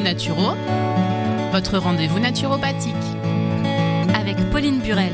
Naturo, votre rendez-vous naturopathique. Avec Pauline Burel.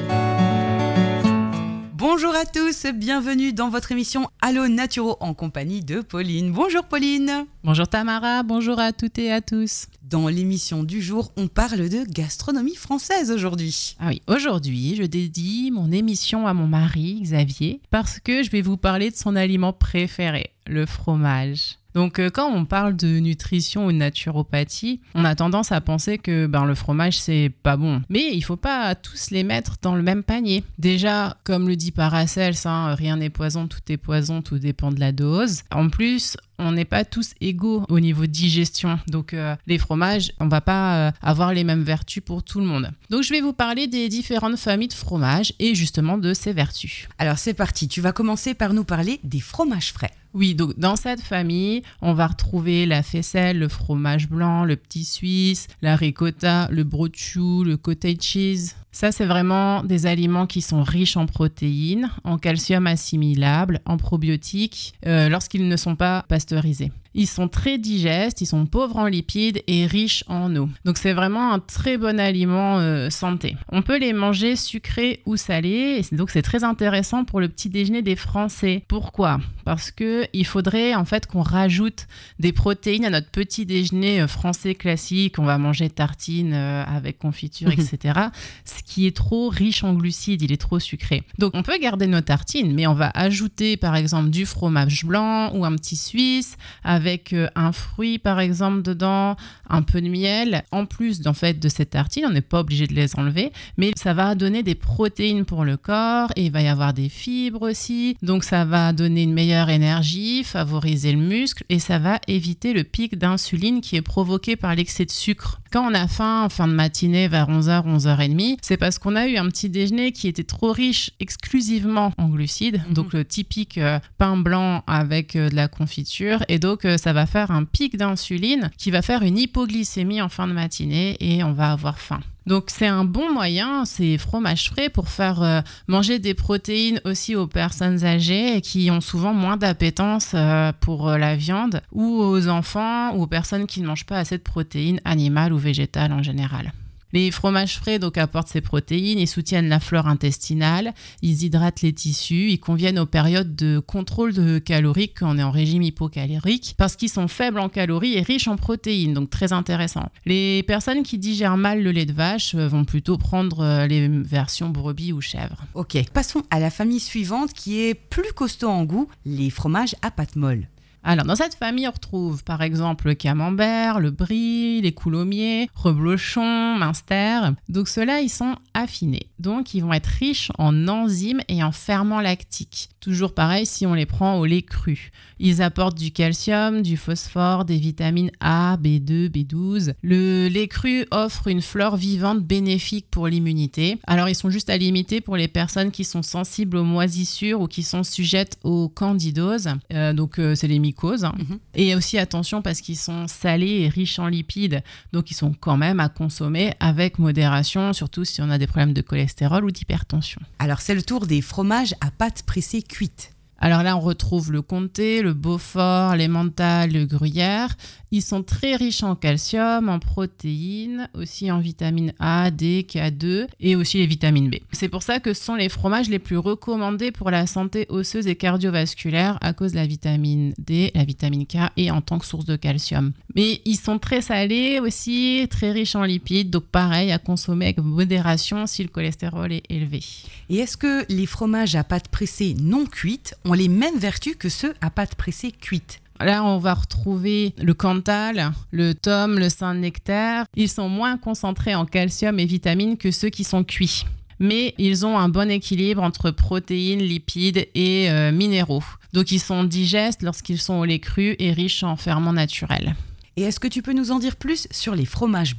Bonjour à tous, bienvenue dans votre émission Allo Naturo en compagnie de Pauline. Bonjour Pauline. Bonjour Tamara, bonjour à toutes et à tous. Dans l'émission du jour, on parle de gastronomie française aujourd'hui. Ah oui, aujourd'hui, je dédie mon émission à mon mari, Xavier, parce que je vais vous parler de son aliment préféré, le fromage. Donc quand on parle de nutrition ou de naturopathie, on a tendance à penser que le fromage c'est pas bon. Mais il faut pas tous les mettre dans le même panier. Déjà, comme le dit Paracels, rien n'est poison, tout est poison, tout dépend de la dose. En plus, on n'est pas tous égaux au niveau de digestion. Donc les fromages, on va pas avoir les mêmes vertus pour tout le monde. Donc je vais vous parler des différentes familles de fromages et justement de ces vertus. Alors c'est parti, tu vas commencer par nous parler des fromages frais. Oui, donc dans cette famille, on va retrouver la faisselle, le fromage blanc, le petit suisse, la ricotta, le brochu, le cottage cheese. Ça, c'est vraiment des aliments qui sont riches en protéines, en calcium assimilable, en probiotiques, lorsqu'ils ne sont pas pasteurisés. Ils sont très digestes, ils sont pauvres en lipides et riches en eau. Donc c'est vraiment un très bon aliment santé. On peut les manger sucrés ou salés, et donc c'est très intéressant pour le petit déjeuner des Français. Pourquoi ? Parce qu'il faudrait en fait qu'on rajoute des protéines à notre petit déjeuner français classique. On va manger tartines avec confiture, etc. Ce qui est trop riche en glucides, il est trop sucré. Donc on peut garder nos tartines, mais on va ajouter par exemple du fromage blanc ou un petit suisse avec un fruit par exemple dedans, un peu de miel. En plus en fait de ces tartines, on n'est pas obligé de les enlever, mais ça va donner des protéines pour le corps et il va y avoir des fibres aussi. Donc ça va donner une meilleure énergie, favoriser le muscle et ça va éviter le pic d'insuline qui est provoqué par l'excès de sucre. Quand on a faim en fin de matinée vers 11h, 11h30, c'est parce qu'on a eu un petit déjeuner qui était trop riche exclusivement en glucides, donc le typique pain blanc avec de la confiture, et donc ça va faire un pic d'insuline qui va faire une hypoglycémie en fin de matinée et on va avoir faim. Donc c'est un bon moyen, ces fromages frais, pour faire manger des protéines aussi aux personnes âgées et qui ont souvent moins d'appétence pour la viande, ou aux enfants ou aux personnes qui ne mangent pas assez de protéines animales ou végétales en général. Les fromages frais donc apportent ces protéines, ils soutiennent la flore intestinale, ils hydratent les tissus, ils conviennent aux périodes de contrôle de calorique quand on est en régime hypocalorique parce qu'ils sont faibles en calories et riches en protéines, donc très intéressant. Les personnes qui digèrent mal le lait de vache vont plutôt prendre les versions brebis ou chèvre. Ok, passons à la famille suivante qui est plus costaud en goût, les fromages à pâte molle. Alors, dans cette famille, on retrouve par exemple le camembert, le brie, les coulommiers, reblochon, minster. Donc, ceux-là, ils sont affinés. Donc, ils vont être riches en enzymes et en ferments lactiques. Toujours pareil si on les prend au lait cru. Ils apportent du calcium, du phosphore, des vitamines A, B2, B12. Le lait cru offre une flore vivante bénéfique pour l'immunité. Alors, ils sont juste à limiter pour les personnes qui sont sensibles aux moisissures ou qui sont sujettes aux candidoses. C'est les mycoses. Et aussi attention parce qu'ils sont salés et riches en lipides. Donc, ils sont quand même à consommer avec modération, surtout si on a des problèmes de cholestérol ou d'hypertension. Alors, c'est le tour des fromages à pâte pressée cuite. Alors là, on retrouve le comté, le beaufort, l'emmental, le gruyère. Ils sont très riches en calcium, en protéines, aussi en vitamine A, D, K2 et aussi les vitamines B. C'est pour ça que ce sont les fromages les plus recommandés pour la santé osseuse et cardiovasculaire à cause de la vitamine D, la vitamine K et en tant que source de calcium. Mais ils sont très salés aussi, très riches en lipides, donc pareil, à consommer avec modération si le cholestérol est élevé. Et est-ce que les fromages à pâte pressée non cuite ont les mêmes vertus que ceux à pâte pressée cuite ? Là, on va retrouver le Cantal, le Tome, le Saint-Nectaire. Ils sont moins concentrés en calcium et vitamines que ceux qui sont cuits. Mais ils ont un bon équilibre entre protéines, lipides et minéraux. Donc, ils sont digestes lorsqu'ils sont au lait cru et riches en ferments naturels. Et est-ce que tu peux nous en dire plus sur les fromages bleus ?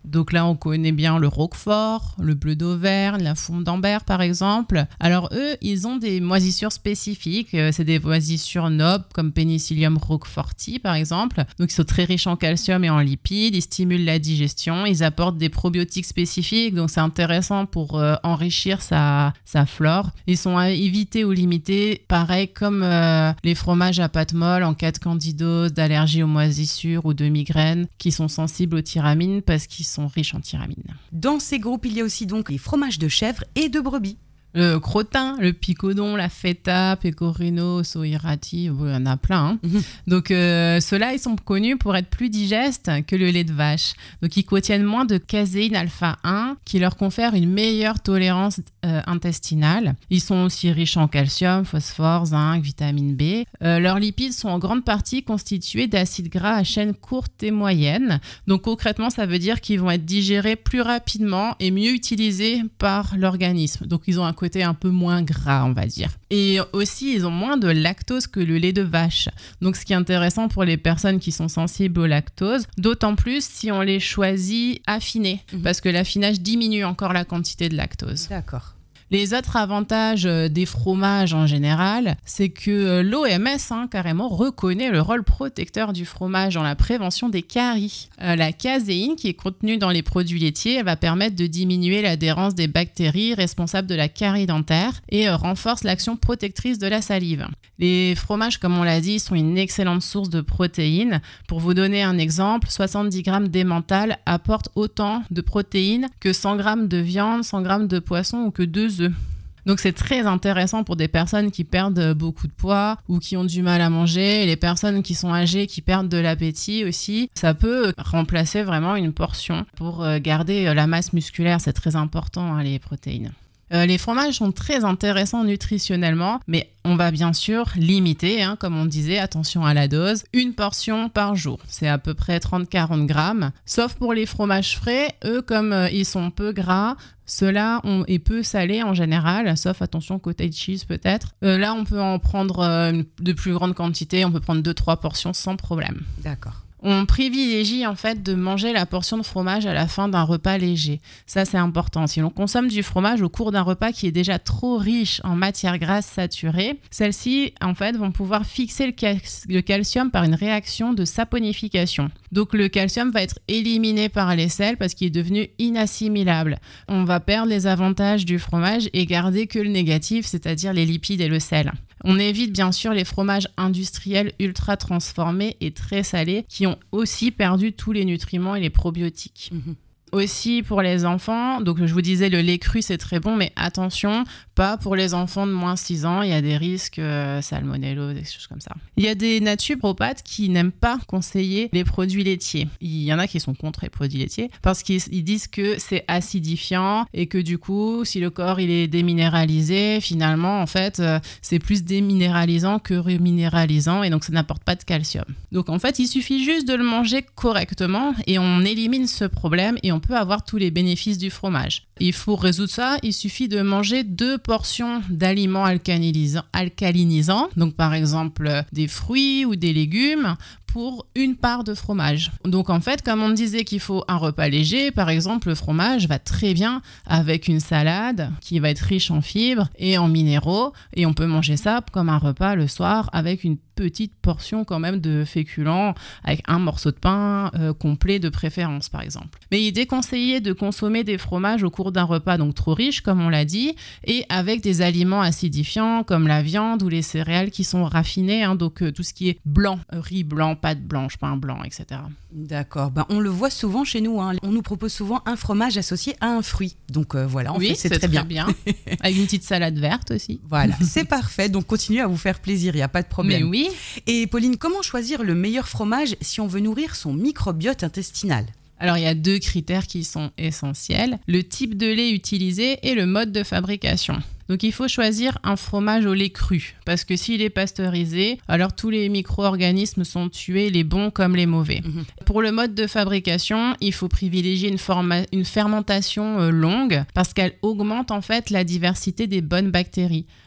Donc là, on connaît bien le roquefort, le bleu d'Auvergne, la fonte d'Ambert par exemple. Alors eux, ils ont des moisissures spécifiques. C'est des moisissures nobles comme Penicillium roqueforti par exemple. Donc ils sont très riches en calcium et en lipides. Ils stimulent la digestion. Ils apportent des probiotiques spécifiques. Donc c'est intéressant pour enrichir sa flore. Ils sont à éviter ou limiter, pareil comme les fromages à pâte molle en cas de candidose, d'allergie aux moisissures ou de migraines qui sont sensibles aux tyramines parce qu'ils sont riches en tyramine. Dans ces groupes, il y a aussi donc les fromages de chèvre et de brebis. Le crottin, le picodon, la feta, pecorino, soirati, il y en a plein. Donc ceux-là, ils sont connus pour être plus digestes que le lait de vache. Donc ils contiennent moins de caséine alpha 1 qui leur confère une meilleure tolérance intestinale. Ils sont aussi riches en calcium, phosphore, zinc, vitamine B. Leurs lipides sont en grande partie constitués d'acides gras à chaîne courte et moyenne. Donc concrètement, ça veut dire qu'ils vont être digérés plus rapidement et mieux utilisés par l'organisme. Donc ils ont un côté un peu moins gras, on va dire. Et aussi, ils ont moins de lactose que le lait de vache. Donc, ce qui est intéressant pour les personnes qui sont sensibles au lactose, d'autant plus si on les choisit affinés, parce que l'affinage diminue encore la quantité de lactose. D'accord. Les autres avantages des fromages en général, c'est que l'OMS carrément reconnaît le rôle protecteur du fromage dans la prévention des caries. La caséine qui est contenue dans les produits laitiers, elle va permettre de diminuer l'adhérence des bactéries responsables de la carie dentaire et renforce l'action protectrice de la salive. Les fromages, comme on l'a dit, sont une excellente source de protéines. Pour vous donner un exemple, 70 grammes d'emmental apportent autant de protéines que 100 grammes de viande, 100 grammes de poisson ou que 2 œufs. Donc c'est très intéressant pour des personnes qui perdent beaucoup de poids ou qui ont du mal à manger, et les personnes qui sont âgées, qui perdent de l'appétit aussi. Ça peut remplacer vraiment une portion pour garder la masse musculaire, c'est très important les protéines. Les fromages sont très intéressants nutritionnellement, mais on va bien sûr limiter, comme on disait, attention à la dose, une portion par jour. C'est à peu près 30-40 grammes. Sauf pour les fromages frais, eux, comme ils sont peu gras, ceux-là est peu salé en général, sauf attention cottage cheese peut-être. Là, on peut en prendre de plus grandes quantités, on peut prendre 2-3 portions sans problème. D'accord. On privilégie en fait de manger la portion de fromage à la fin d'un repas léger. Ça, c'est important. Si l'on consomme du fromage au cours d'un repas qui est déjà trop riche en matières grasses saturées, celles-ci en fait vont pouvoir fixer le calcium par une réaction de saponification. Donc le calcium va être éliminé par les selles parce qu'il est devenu inassimilable. On va perdre les avantages du fromage et garder que le négatif, c'est-à-dire les lipides et le sel. On évite bien sûr les fromages industriels ultra transformés et très salés qui ont aussi perdu tous les nutriments et les probiotiques. Aussi pour les enfants, donc je vous disais le lait cru c'est très bon, mais attention, pas pour les enfants de moins 6 ans, il y a des risques salmonellose, des choses comme ça. Il y a des naturopathes qui n'aiment pas conseiller les produits laitiers. Il y en a qui sont contre les produits laitiers parce qu'ils disent que c'est acidifiant et que du coup, si le corps il est déminéralisé, finalement en fait c'est plus déminéralisant que reminéralisant et donc ça n'apporte pas de calcium. Donc en fait, il suffit juste de le manger correctement et on élimine ce problème et on peut avoir tous les bénéfices du fromage. Il faut résoudre ça, il suffit de manger 2 portions d'aliments alcalinisants, donc par exemple des fruits ou des légumes, pour une part de fromage. Donc en fait, comme on disait qu'il faut un repas léger, par exemple, le fromage va très bien avec une salade qui va être riche en fibres et en minéraux, et on peut manger ça comme un repas le soir avec une petite portion quand même de féculents, avec un morceau de pain complet de préférence par exemple. Mais il est déconseillé de consommer des fromages au cours d'un repas donc trop riche comme on l'a dit, et avec des aliments acidifiants comme la viande ou les céréales qui sont raffinées, donc tout ce qui est blanc, riz blanc, pâte blanche, pain blanc, etc. D'accord, on le voit souvent chez nous, on nous propose souvent un fromage associé à un fruit, donc voilà, c'est très bien. Avec une petite salade verte aussi. Voilà, c'est parfait, donc continuez à vous faire plaisir, il n'y a pas de problème. Mais oui. Et Pauline, comment choisir le meilleur fromage si on veut nourrir son microbiote intestinal ? Alors, il y a 2 critères qui sont essentiels, le type de lait utilisé et le mode de fabrication. Donc, il faut choisir un fromage au lait cru, parce que s'il est pasteurisé, alors tous les micro-organismes sont tués, les bons comme les mauvais. Pour le mode de fabrication, il faut privilégier une fermentation longue, parce qu'elle augmente en fait la diversité des bonnes bactéries.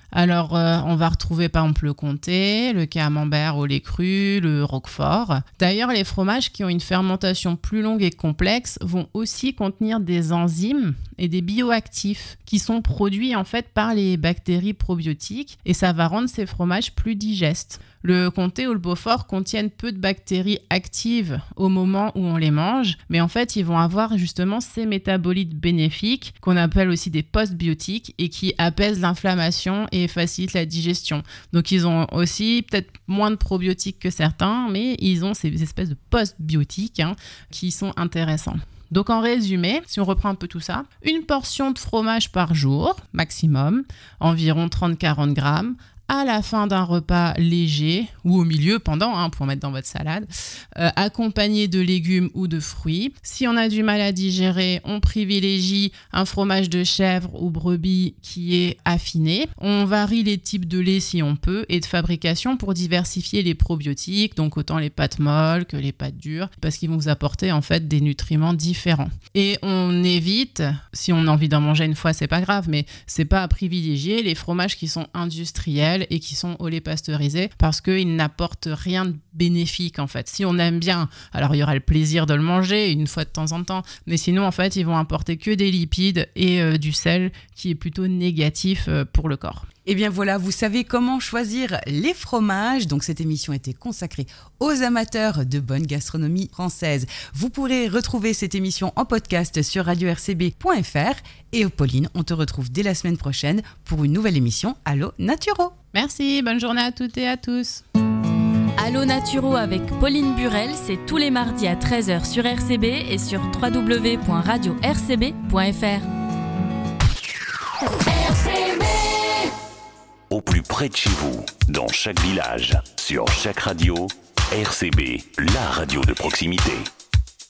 Alors, on va retrouver par exemple le comté, le camembert au lait cru, le roquefort. D'ailleurs, les fromages qui ont une fermentation plus longue et complexe vont aussi contenir des enzymes et des bioactifs qui sont produits en fait par les bactéries probiotiques et ça va rendre ces fromages plus digestes. Le comté ou le beaufort contiennent peu de bactéries actives au moment où on les mange, mais en fait, ils vont avoir justement ces métabolites bénéfiques qu'on appelle aussi des postbiotiques et qui apaisent l'inflammation et facilitent la digestion. Donc, ils ont aussi peut-être moins de probiotiques que certains, mais ils ont ces espèces de postbiotiques qui sont intéressants. Donc en résumé, si on reprend un peu tout ça, une portion de fromage par jour, maximum, environ 30-40 grammes, à la fin d'un repas léger ou au milieu, pendant, pour mettre dans votre salade, accompagné de légumes ou de fruits. Si on a du mal à digérer, on privilégie un fromage de chèvre ou brebis qui est affiné. On varie les types de lait si on peut et de fabrication pour diversifier les probiotiques, donc autant les pâtes molles que les pâtes dures, parce qu'ils vont vous apporter en fait des nutriments différents. Et on évite, si on a envie d'en manger une fois, c'est pas grave, mais c'est pas à privilégier les fromages qui sont industriels et qui sont au lait pasteurisé parce qu'ils n'apportent rien de bénéfique en fait. Si on aime bien, alors il y aura le plaisir de le manger une fois de temps en temps, mais sinon en fait ils vont apporter que des lipides et du sel qui est plutôt négatif pour le corps. Et bien voilà, vous savez comment choisir les fromages. Donc cette émission était consacrée aux amateurs de bonne gastronomie française. Vous pourrez retrouver cette émission en podcast sur radio-rcb.fr. Et Pauline, on te retrouve dès la semaine prochaine pour une nouvelle émission Allo Naturo. Merci, bonne journée à toutes et à tous. Allo Naturo avec Pauline Burel, c'est tous les mardis à 13h sur RCB et sur www.radio-rcb.fr. Au plus près de chez vous, dans chaque village, sur chaque radio, RCB, la radio de proximité.